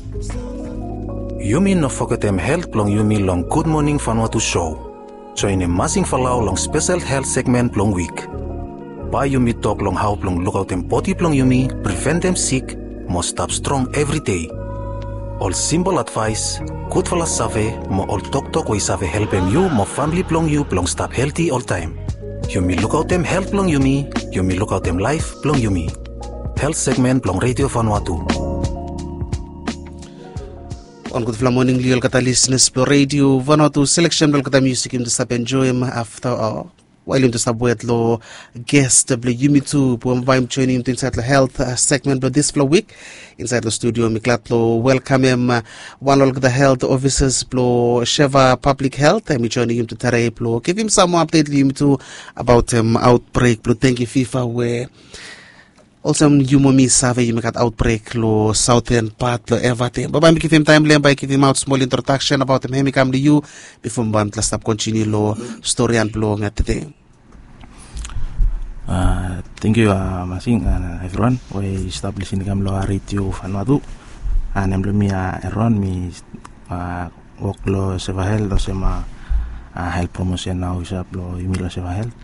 Yumi no foketem health plong Yumi long Good Morning Vanuatu show. Join a masing falau long special health segment plong week. By Yumi talk long how plong look out them body plong Yumi, prevent them sick, must stop strong every day. All simple advice, good for save, mo all talk we save help them you, mo family plong you plong stop healthy all time. Yumi look out them health plong Yumi look out them life plong Yumi. Health segment plong Radio Vanuatu. On good morning, liol kata listeners pro Radio Vanuatu selection bel kata music im to stop enjoy after while im to stop with lo guest Yumi tu po invite joining to inside the health segment of this flow week inside the studio mi klatlo welcome him one of the health officers pro Sheva Public Health mi joining him to tare pro give him some update Yumi tu about outbreak pro thank you FIFA where also Yumomi save you make outbreak lo southern part lo everything. But I give him time by give him out small introduction about him come to you before band last up continue lo story and blow at today. Thank you masing everyone. We establishing kam lo Radio Vanuatu. Nem lo mi everyone mi work lo Seva Health lo sema health promotion now isap lo Yumi lo Seva Health.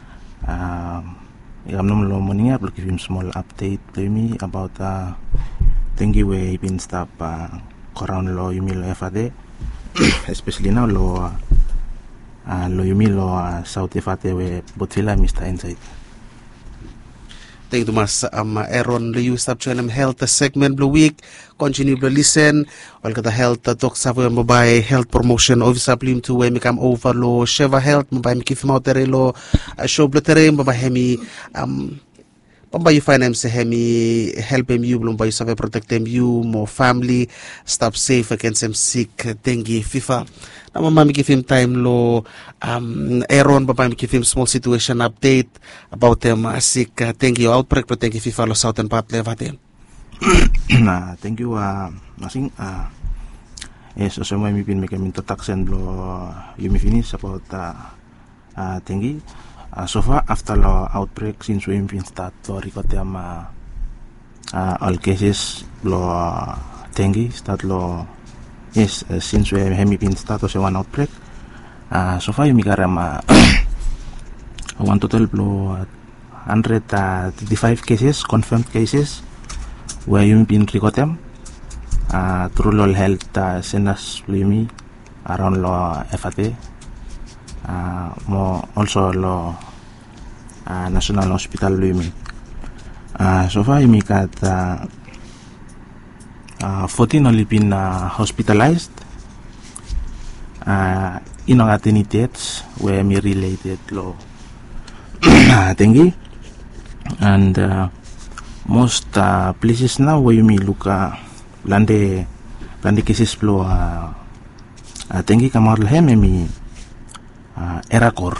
I'm not morning up give him small update to me about thank you we been stop around lo Yumi lo FAD especially now lo Yumi lo South FAD we botila Mr. Inside. Thank you mas Aaron Liu stop channel health segment blue week continue to listen all the health talk savo mobile health promotion officer plim to we come over lo Sheva Health mobile mi kif out tere lo show blo tere mobile hemi Pamba you finance hemi help him you blum by save protect them you more family stop safe against them sick dengue FIFA. Now mama give him time lo Aaron baba give him small situation update about them sick dengue outbreak but dengue FIFA lo southern part level them. Thank you masing yes so my mi pin make introduction lo Yumi finish about dengue. So far, after the outbreak, since we've been start to record them all cases, lo dengue start lo yes since we have been start to say one outbreak. So far, you make one total lo 135 cases confirmed cases where you been record them through lo health centers lo around lo FAT. More also lo National Hospital Yumi. So far Yumi got 14 only been hospitalized. Got any deaths where me related lo dengue and most places now where Yumi look lande cases lo dengue kamar lehem mi Erakor.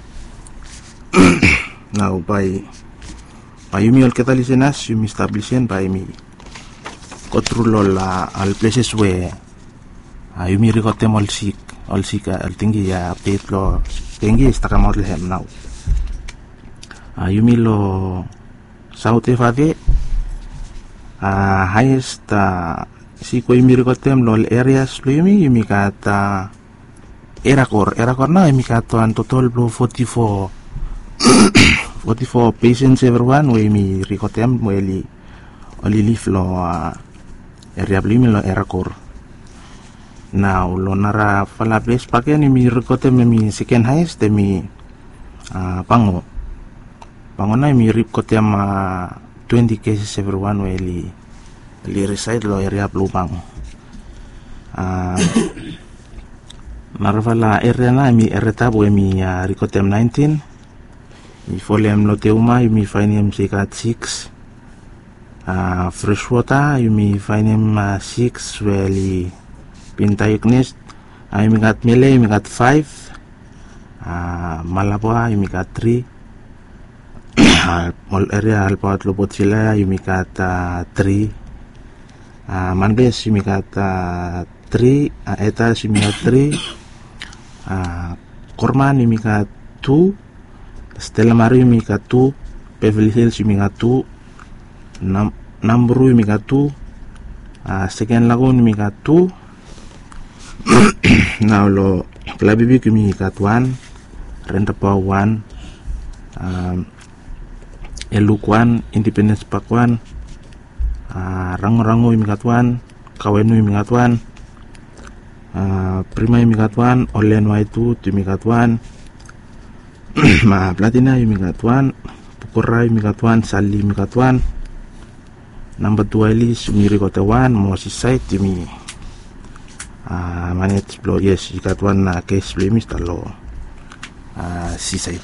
Now by Yumi all kata listeners Yumi establishing by me go through all places where Yumi record them all sick all thingy update lo dengue is takamot lehem now. Yumi lo South FAD highest si ko Yumi record them lo areas lo Yumi kata Erakor na mi katuan total blo 44 patients everyone we mi record them we only live lo area bli lo Erakor. Now lo nara fala base pake ni mi record them mi second highest mi pango na mi record them 20 cases everyone we li reside lo area blu pango. Narvala area na mi eretabu mi rikotem 19 mi folium loteuma mi finium sikat 6 fresh water mi finium 6 weli pintayuknest mi got mele mi got 5 malabwa mi got 3 all area alpat lobot sila mi got 3 manbes mi got 3 eta mi got 3 Korman mi got 2 Stella Marie mi got 2 Beverly Hills mi got 2 Namburu mi got 2 Second lagun mi got 2. Now lo Klabibi mi got 1. Rentapa 1. Eluk 1. Independence Park 1. Rango mi got 1. Kawenu mi got 1. Prima mi got 1. Olen Y2 mi got 1. Ma Platina mi got 1. Pukura mi got 1. Sali mi got 1. Number 2 Elis Miri got 1. Mosi site mi manage blow. Yes, you got 1 case play Mr. Law seaside.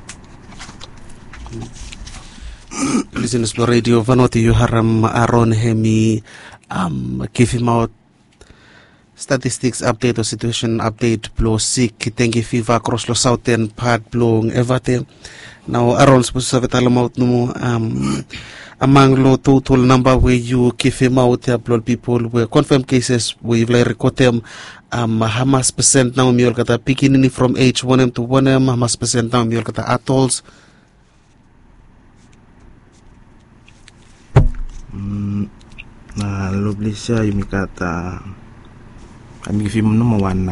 Listen to radio Vanuatu you haram Aaron Hemi give him out statistics update or situation update blow sick tengi fever across the southern part blowing everything. Now Aaron supposed to have it all out no among low total number where you give him out blow people where confirmed cases we like record them how much percent now we kata beginning from age 1M to 1M how much percent now we kata atolls. Lovely siya yung kata kami give him no one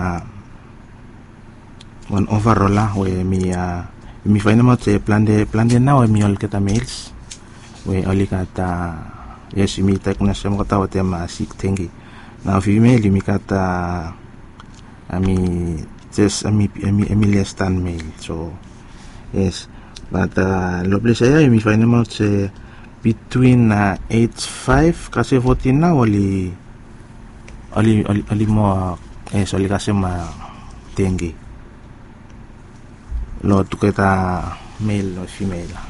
overall lah we mi find out say plan de now mi all kata mails we oli kata yes mi tak na siya mo kata wate ma sick tengi now female mi kata ami just ami less than male so yes but lovely siya mi find out say between age 5 kasi 14 na oli mo oli kasi ma tengi lo tu kita male or female.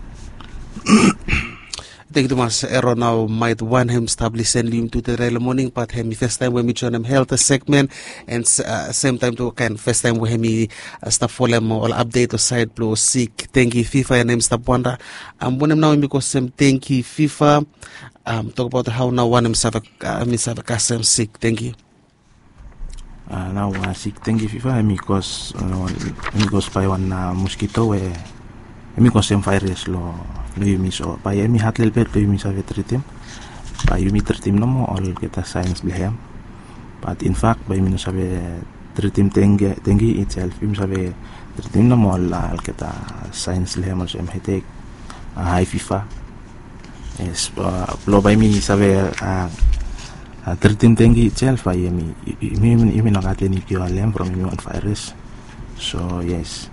Thank you much Aaron now might want him establish send him to the early morning but him first time when we join him health segment and same time to kind first time when he stuff for them all update or side blow sick thank you FIFA and him stop wonder when him now because same thank you FIFA talk about how now one him serve a sick thank you now sick thank you FIFA because by one mosquito because same virus lo yumi so pa yumi hatlel pet lo yumi sa vetritim pa yumi tritim no mo all kita science blehem but in fact by mino sabe tritim tengi itself yumi sabe tritim no mo all kita science lehem so hetek high FIFA yes lo by mi sabe tritim tengi itself pa yumi nakateni kiwalem from immune virus so yes.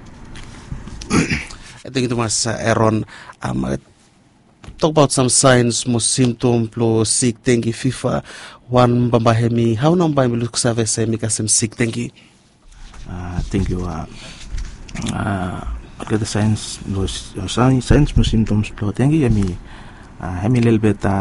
I think it was Aaron talk about some signs most symptom plus sick tengi FIFA one bambahemi how number mi look service mi kasem sick tengi thank you the signs signs most symptoms plus tengi hemi little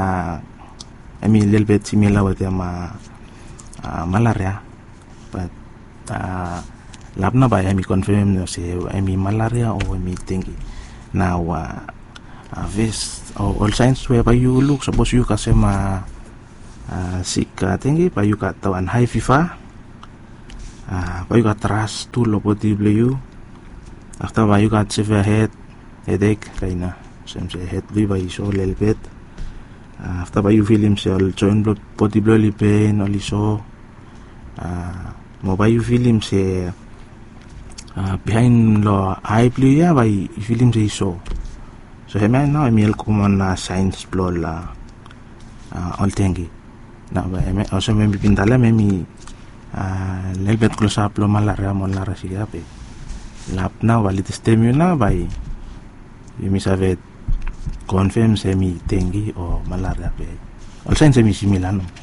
bit similar with malaria but labna ba mi confirm no say mi malaria or mi tengi now this all signs where you look suppose you kasema sick tengi pa you got one high fever pa you got ras to low body blue after you got severe headache kaina some say head blue by so little bit after you feel himself joint body bloody pain only so mobile you feel him say behind lo eye blue ya by film say so hemen now email common science blow la all tengi na ba also maybe pintala maybe lebet close up lo malaria molara sigape lap na walit stem na by yumi sabe confirm semi tengi o malaria pe all signs semi similar no.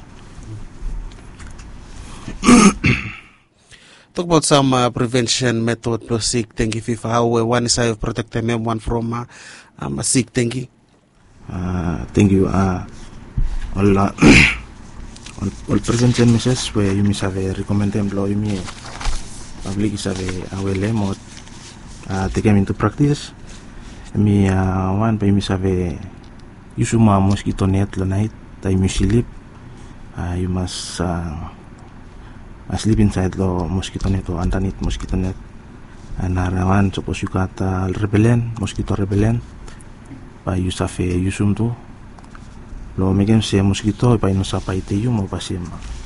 Talk about some prevention method plus sick tengi FIFA how one is how protect them one from sick tengi. Thank you all prevention measures where you miss have recommend them blow me public is have awele mo take them into practice me one by miss have use mosquito net la night time you sleep you must sleep inside lo mosquito net or underneath mosquito net and one suppose you got mosquito repellent by use of use to lo megem se mosquito pa ino sa paite mo pasim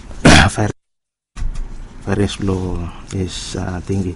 virus lo is tinggi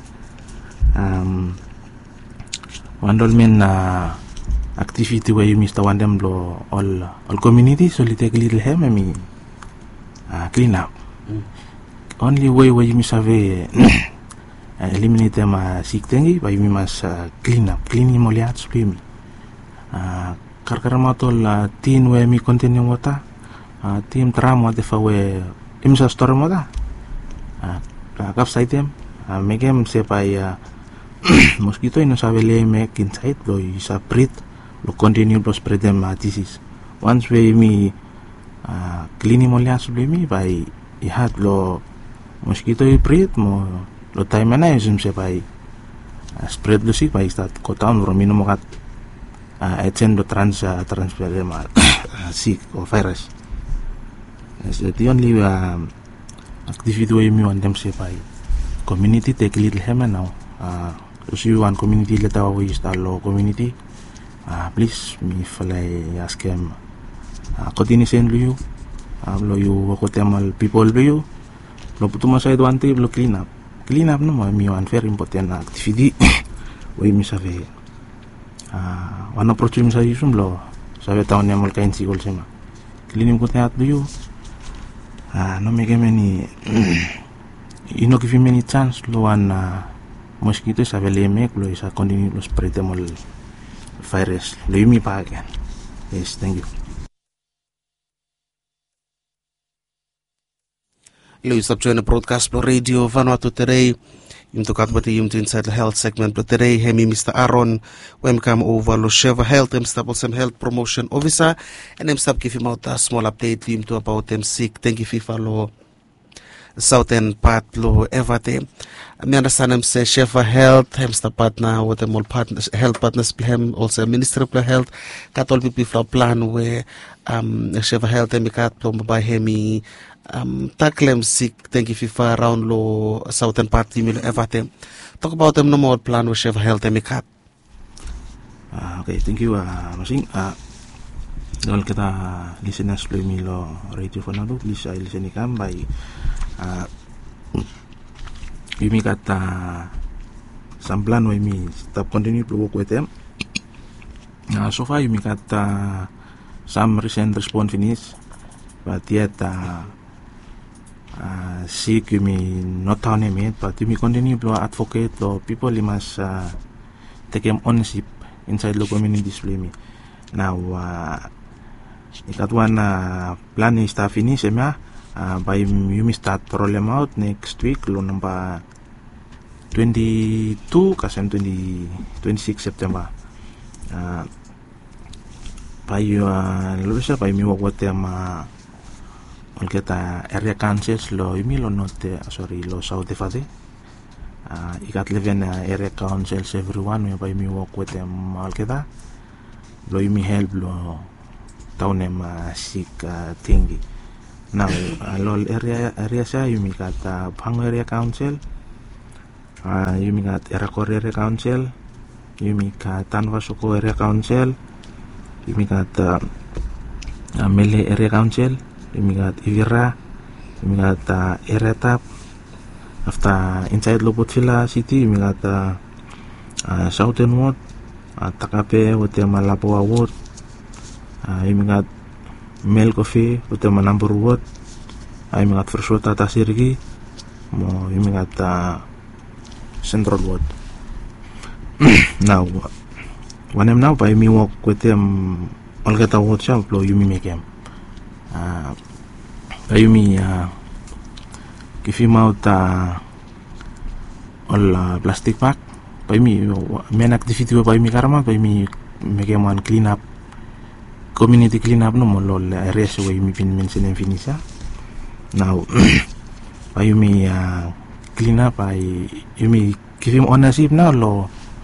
wandol men activity where you mr wandem lo all community so take a little hem me clean up only way where you must have eliminate them sick thingy by you must clean moliat spimi karkaramatol tin we mi continue wata tim tramo de fa we imsa store moda kap saitem megem se pai mosquito ino sabe le make inside lo isa breed lo continue to spread them disease once we mi clean moliat spimi by I had lo mosquito i breed mo lo time na yun se pai spread lo si pai start ko town romino mo kat etchen lo transfer ma sick or virus the only activity way me want them say by community take a little hem now so you want community let our we start low community please me fly ask him continue send you lo you ko temal people you lo putu masay do ante lo clean up no me one very important activity way me save one approach mo sa yusum lo sabi taon niya mal kain sigol sema cleaning ko tayo you no make many you know give you many chance lo one mosquito sabi le make lo isa continue lo spread them all virus lo yumi pa again. Yes, thank you. Lo stop join the broadcast pro radio Vanuatu today. Yung tukat ba yung inside the health segment but today hemi Mr. Aaron welcome over lo Sheva Health Mr. Bolsam Health Promotion Officer and Mr. give him out a small update yung to about them sick thank you FIFA lo southern part lo evate I understand him say Sheva Health Mr. partner with them all partners health partners him also Ministry of Health kat all people from plan where Sheva Health hemi kat lo mabay hemi taklem sick thank you FIFA around lo southern part milo evate talk about them no more plan with Sheva Health hemi kat okay thank you masing dahil kita listeners play milo radio for now please listen ikam by imi kata samplan we mi stop continue to work with them so far imi kata some recent response finish but yet sick you mean not on it but you may continue to advocate the people you must take ownership inside the community display me now that one plan is to finish by you may start roll them out next week lo number 22 kasi 26 September by you Luisa by me work with them kita area councils lo imi lo note lo south fate ikat leven area councils everyone by me work with them kita lo imi help lo taon em sick tinggi now lo area sa imi kata Pango area council imi kat area council imi kat Tanvasuko area council imi kat Mele area council imi kat Ivira imi kat Eretap after inside Lopotfila city imi kat Southern Ward Takape wote Malapua Ward imi kat Mel Coffee wote Manambur Ward imi kat First Tasirgi mo imi kat Central Ward now when I'm now by me walk with them all get a watch out lo yumi make him yumi give him out all plastic bag by me main activity by me karma by me make him one clean up community clean up no mo lo areas where yumi pin mention and finish now by yumi clean up by yumi give him ownership now lo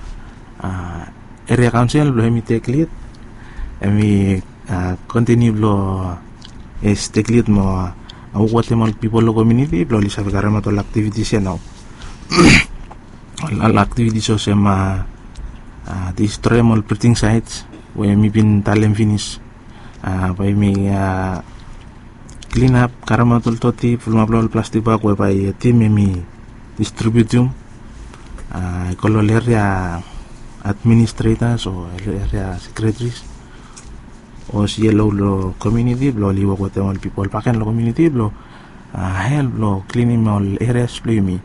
area council lo yumi take lead and we continue lo is take lead mo what them all people lo community lo lisa karama to activities now all activities so sema destroy all printing sites where me been talent finish by me clean up karamatul toti fulmablol plastic bag whereby team me distributum kolol area administrators or area secretaries o si yellow lo community blo liwa ko all people pakan lo community blo help lo cleaning all areas blo yumi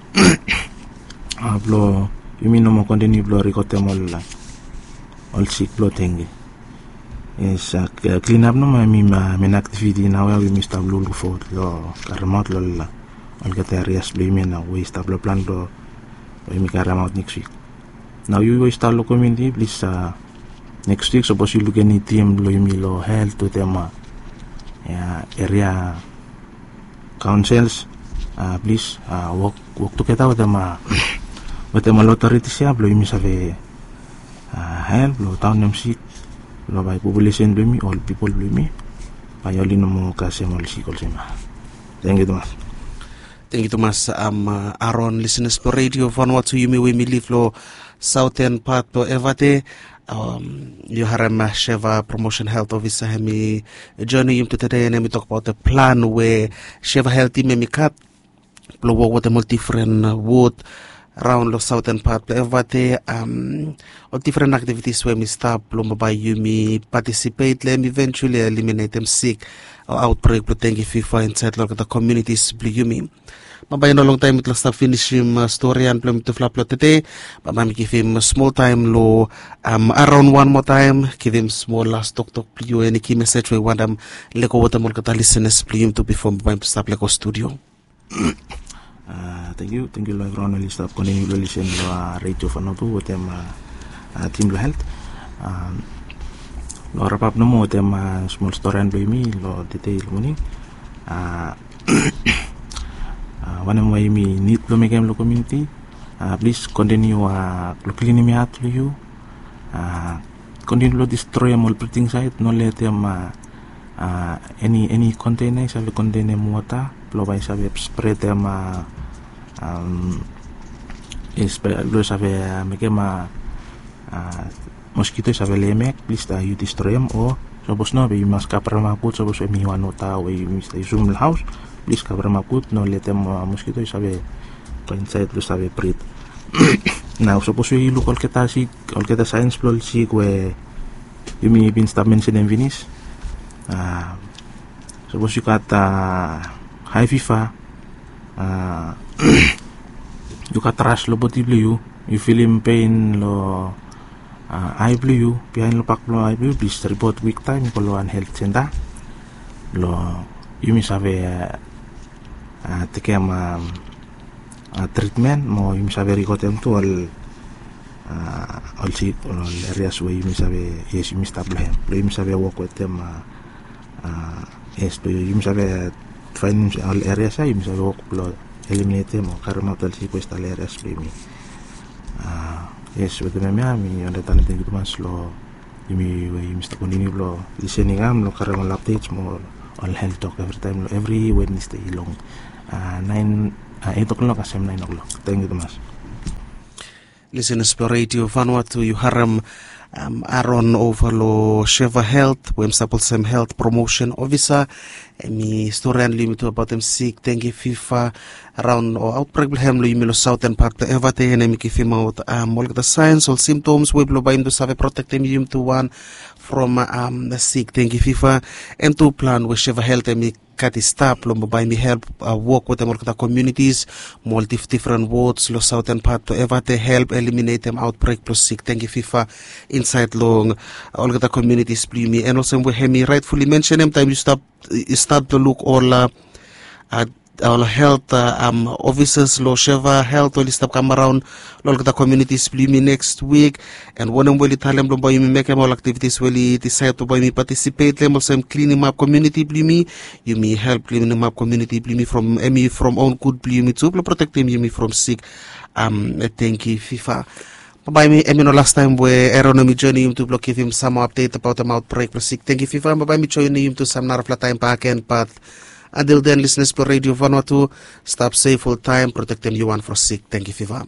blo yumi no mo continue blo rikotem all sick blo tengi is clean up no mi men activity now we mr blue for lo karamot lo all get areas blo yumi na we start blo plan blo we mi karamot next week now you will start lo community please next week suppose you look any team lo yumi lo health to them area councils please work together with them authorities ya blo yumi save health lo town MC lo by population blo yumi all people blo yumi payoli no mo kasi mo sikol sima. Thank you Tomas. Thank you Tomas. Aaron listeners for radio Vanuatu yumi we mi live lo southern part to evate Yoharam Sheva Promotion Health Officer hemi journey to today and we talk about the plan where Sheva Health team me cut blow work with the multi different wood around the southern part evate or different activities where we start blow by yumi participate them eventually eliminate them sick or outbreak but thank you FIFA inside the communities blue yumi. Mabay no long time itla stop finish him story and plan to flap today. But mami give him small time lo around one more time. Give him small last talk please any key message we want them leko what more kata listeners please to perform by stop leko studio. Thank you lo everyone li stop continue lo listen lo radio Vanuatu with them team lo health. Lo wrap up no mo them small story and me lo detail morning. One of my need to make them community. Please continue to clean me out to you. Continue to destroy all printing site. No let them any container. Have container water. Provide spread them. Have make them mosquitoes. Have lemek. Please you destroy them or suppose no. You must cover them up. Suppose we want water. We must zoom the house. Please cover my put, no let them mosquito sabe inside lo sabe breed. Now suppose you look all get science plol si where you may been stop mentioning Venice. Suppose you got high FIFA you got trash lo body blue you feel in pain lo eye blue behind lo pack lo eye blue please report week time ko lo health center lo you may have take treatment mo yung sabi rikotem to all sick all areas where yung sabi yes yung stable him yung sabi work with them yes to yung sabi find all areas yung sabi work lo eliminate mo karma tal si questa areas primi yes with them mi on the talent gitu mas lo yung sta continue lo listening am lo karma updates mo all health talk every time every Wednesday long 8 o'clock as 9 o'clock. Thank you Tomas. Listeners for radio Vanuatu Yoharam Aaron over lo Sheva Health wem Sapulsem Health Promotion Officer mi story and limit about them sick dengue FIFA around or outbreak blhem lo yimilo southern part the evate and mi kifim out all the signs or symptoms we blow by him to save protect them yum to one from the sick dengue FIFA and to plan with Sheva Health and mi kati stop lo by me help work with them all the communities multi different wards lo southern part to evate help eliminate them outbreak plus sick dengue FIFA inside long all the communities please me and also we have me rightfully mention them time you start to look all health officers lo Sheva Health will stop come around all the communities please me next week and one will tell them lo by me make all activities will decide to by me participate them also cleaning up community please me you me help cleaning up community please me from own good please me to protect them you me from sick thank you FIFA. Bye me last time where Aeronomy journey him to block give him some update about the outbreak for sick. Thank you FIFA. Bye me join him to some narfla time back and path. Until then listeners for Radio Vanuatu stop safe full time protect them you want for sick. Thank you FIFA.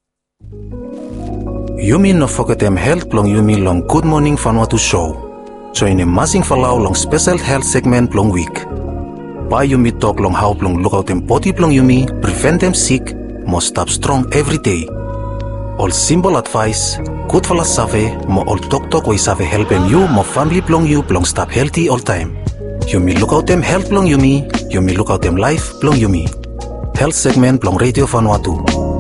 You mean no forget them health long you mean long Good Morning Vanuatu show. Join a masing falau long special health segment long week. Pa Yumi talk long how long look out them body long Yumi, prevent them sick, must stop strong every day. All simple advice, good for la save, mo all talk way save help them you, mo family plong you plong stop healthy all time. Yumi look out them health plong Yumi look out them life plong Yumi. Health segment plong Radio Vanuatu.